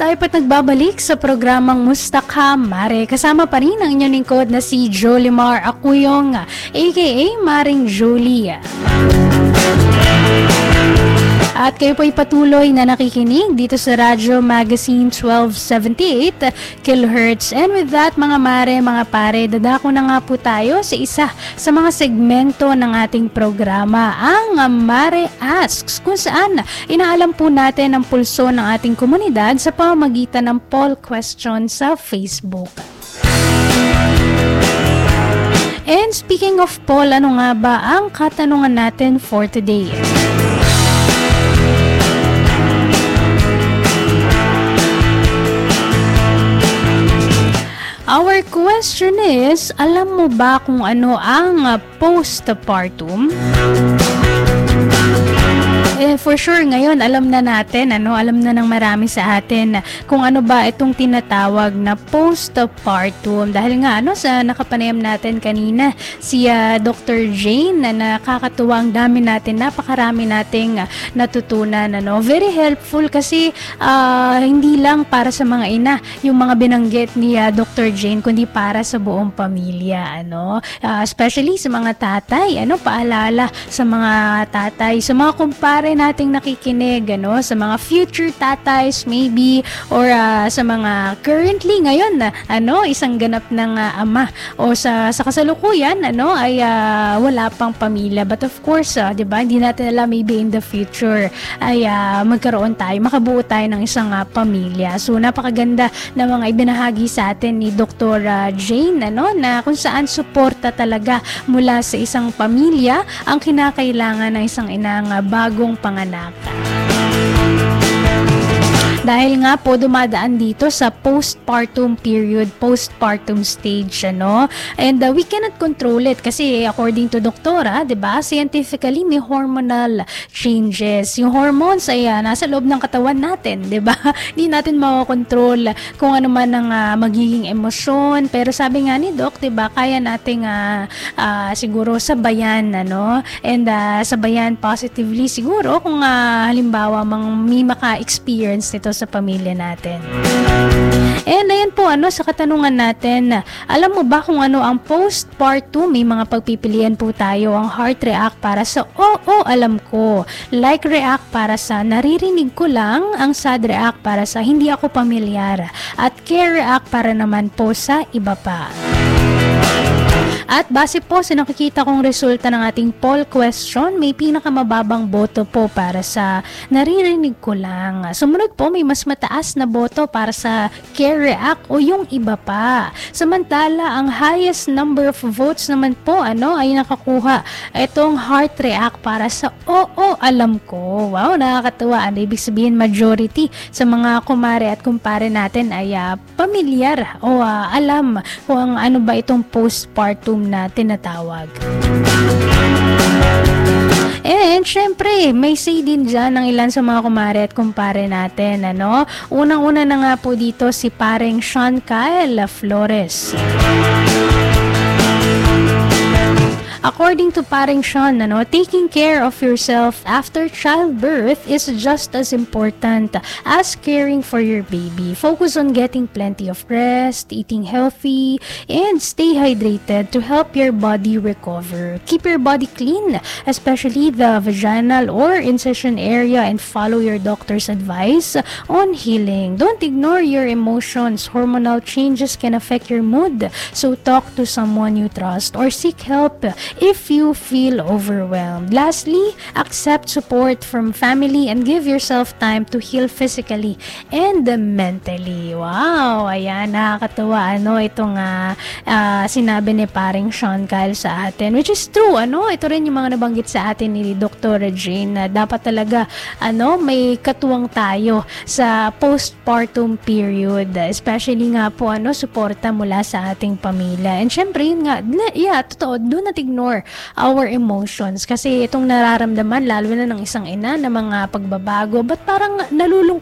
tayo pa't nagbabalik sa programang Musta Ka Mare. Kasama pa rin ang inyong lingkod na si Jolimar Acuyong, aka Maring Jolie. At kayo po'y patuloy na nakikinig dito sa Radyo Magazine 1278 kHz. And with that, mga mare, mga pare, dadako na nga po tayo sa isa sa mga segmento ng ating programa, ang Mare Asks, kung saan inaalam po natin ang pulso ng ating komunidad sa pamamagitan ng poll question sa Facebook. And speaking of poll, ano nga ba ang katanungan natin for today? Our question is, alam mo ba kung ano ang postpartum? For sure, ngayon alam na natin, alam na ng marami sa atin kung ano ba itong tinatawag na postpartum. Dahil nga, sa nakapanayam natin kanina, si Dr. Jane, na nakakatuwang dami natin, napakarami nating natutunan. Very helpful kasi hindi lang para sa mga ina, yung mga binanggit ni Dr. Jane, kundi para sa buong pamilya. Especially sa mga tatay, paalala sa mga tatay, sa mga kumpare nating nakikinig, sa mga future tatays maybe, or sa mga currently ngayon isang ganap ng ama, o sa kasalukuyan ay wala pang pamilya. But of course, 'di ba, hindi natin alam, maybe in the future ay makabuo tayo ng isang pamilya. So napakaganda na mga ibinahagi sa atin ni Dr. Jane, na kung saan suporta talaga mula sa isang pamilya ang kinakailangan ng isang inang bagong panganak. Dahil nga po dumadaan dito sa postpartum period, postpartum stage, and we cannot control it kasi according to doktora, 'di ba, scientifically may hormonal changes. Yung hormones ay nasa loob ng katawan natin, 'di ba? Hindi natin makokontrol kung ano man ang magiging emosyon, pero sabi nga ni Doc, 'di ba, kaya nating siguro sabayan, and sabayan positively siguro kung halimbawa may maka-experience nito sa pamilya natin. And ayan po, sa katanungan natin, alam mo ba kung ano ang postpartum? May mga pagpipilian po tayo. Ang heart react para sa oo, alam ko. Like react para sa naririnig ko lang. Ang sad react para sa hindi ako pamilyar. At care react para naman po sa iba pa. At base po sa nakikita kong resulta ng ating poll question, may pinakamababang boto po para sa naririnig ko lang. Sumunod po, may mas mataas na boto para sa care react o yung iba pa. Samantala, ang highest number of votes naman po ay nakakuha itong heart react para sa oo, alam ko. Wow, nakakatuwa. Ibig sabihin, majority sa mga kumare at kumpare natin ay pamilyar o alam kung ano ba itong postpartum na tinatawag. And syempre, may say din dyan ng ilan sa mga kumare at kumpare natin. Unang-una na nga po dito si pareng Sean Kyle Flores. According to Paring Sean, taking care of yourself after childbirth is just as important as caring for your baby. Focus on getting plenty of rest, eating healthy, and stay hydrated to help your body recover. Keep your body clean, especially the vaginal or incision area, and follow your doctor's advice on healing. Don't ignore your emotions. Hormonal changes can affect your mood, so talk to someone you trust or seek help if you feel overwhelmed. Lastly, accept support from family and give yourself time to heal physically and mentally. Wow! Ayan, nakakatawa itong sinabi ni paring Sean Kyle sa atin, which is true. Ito rin yung mga nabanggit sa atin ni Dr. Jane, na dapat talaga may katuwang tayo sa postpartum period, especially nga po suporta mula sa ating pamilya. And syempre, yun nga, totoo, do not ignore our emotions kasi itong nararamdaman lalo na ng isang ina na mga pagbabago, but parang nalulungkot